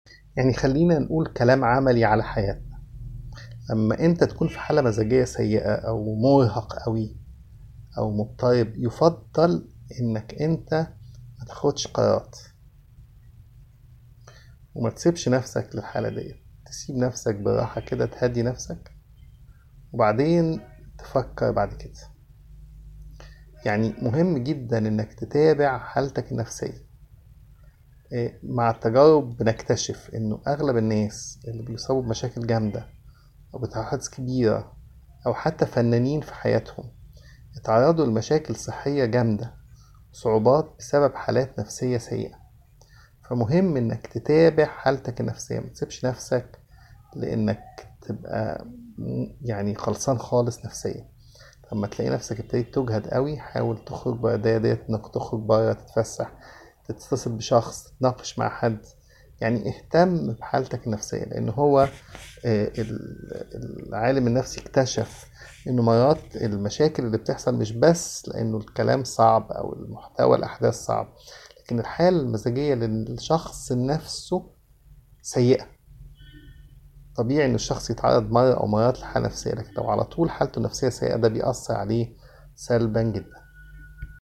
يعني خلينا نقول كلام عملي على حياتنا. لما انت تكون في حالة مزاجية سيئة او مرهق قوي او مضطرب، يفضل انك انت ما تاخدش قرارات وما تسيبش نفسك للحالة دي. تسيب نفسك براحة كده، تهدي نفسك وبعدين تفكر بعد كده. يعني مهم جدا انك تتابع حالتك النفسية. مع التجارب بنكتشف انه اغلب الناس اللي بيصابوا بمشاكل جامدة او بتحديات كبيرة او حتى فنانين في حياتهم اتعرضوا لمشاكل صحية جامدة وصعوبات بسبب حالات نفسية سيئة. فمهم انك تتابع حالتك النفسية، ما تسيبش نفسك لانك تبقى يعني خلصان خالص نفسيا. لما تلاقي نفسك ابتديت تجهد قوي، حاول تخرج بره ديت، انك تخرج بره، تتفسح، تتصل بشخص، تتناقش مع حد. يعني اهتم بحالتك النفسية، لان هو العالم النفسي اكتشف انه مرات المشاكل اللي بتحصل مش بس لانه الكلام صعب او المحتوى الاحداث صعب، لكن الحالة المزاجية للشخص نفسه سيئة. طبيعي ان الشخص يتعرض مرة او مرات لحالة نفسية، لكن لو على طول حالته النفسية سيئة ده بيأثر عليه سلبا جدا.